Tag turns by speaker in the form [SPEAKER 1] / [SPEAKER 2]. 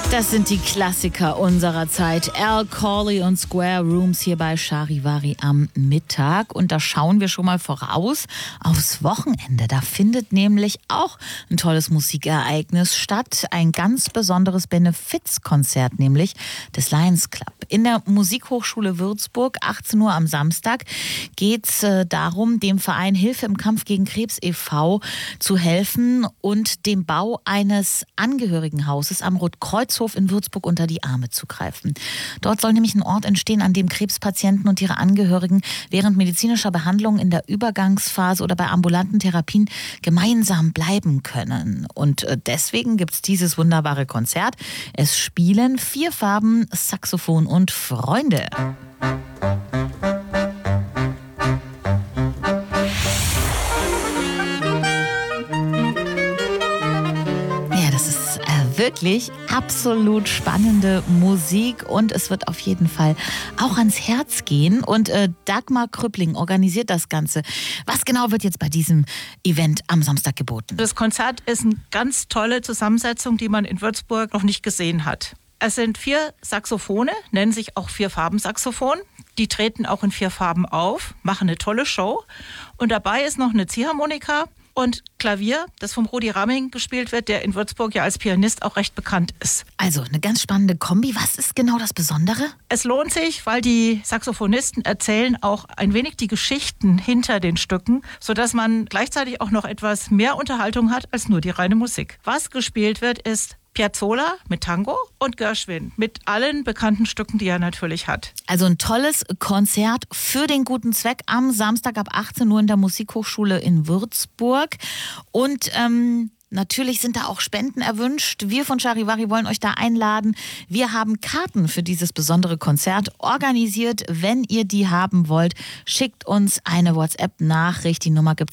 [SPEAKER 1] Das sind die Klassiker unserer Zeit. Al Corley und Square Rooms hier bei Charivari am Mittag. Und da schauen wir schon mal voraus aufs Wochenende. Da findet nämlich auch ein tolles Musikereignis statt. Ein ganz besonderes Benefizkonzert, nämlich des Lions Club. In der Musikhochschule Würzburg, 18 Uhr am Samstag, geht es darum, dem Verein Hilfe im Kampf gegen Krebs e.V. zu helfen und dem Bau eines Angehörigenhauses am Rotkreuzhof in Würzburg unter die Arme zu greifen. Dort soll nämlich ein Ort entstehen, an dem Krebspatienten und ihre Angehörigen während medizinischer Behandlung in der Übergangsphase oder bei ambulanten Therapien gemeinsam bleiben können. Und deswegen gibt es dieses wunderbare Konzert. Es spielen 4 Farben, Saxophon und Freunde. Wirklich absolut spannende Musik und es wird auf jeden Fall auch ans Herz gehen. Und Dagmar Krüppling organisiert das Ganze. Was genau wird jetzt bei diesem Event am Samstag geboten?
[SPEAKER 2] Das Konzert ist eine ganz tolle Zusammensetzung, die man in Würzburg noch nicht gesehen hat. Es sind 4 Saxophone, nennen sich auch 4-Farben-Saxophon. Die treten auch in 4 Farben auf, machen eine tolle Show. Und dabei ist noch eine Ziehharmonika und Klavier, das vom Rudi Ramming gespielt wird, der in Würzburg ja als Pianist auch recht bekannt ist.
[SPEAKER 1] Also eine ganz spannende Kombi. Was ist genau das Besondere?
[SPEAKER 2] Es lohnt sich, weil die Saxophonisten erzählen auch ein wenig die Geschichten hinter den Stücken, sodass man gleichzeitig auch noch etwas mehr Unterhaltung hat als nur die reine Musik. Was gespielt wird, ist Piazzolla mit Tango und Gershwin mit allen bekannten Stücken, die er natürlich hat.
[SPEAKER 1] Also ein tolles Konzert für den guten Zweck am Samstag ab 18 Uhr in der Musikhochschule in Würzburg. Und natürlich sind da auch Spenden erwünscht. Wir von Charivari wollen euch da einladen. Wir haben Karten für dieses besondere Konzert organisiert. Wenn ihr die haben wollt, schickt uns eine WhatsApp-Nachricht. Die Nummer gibt's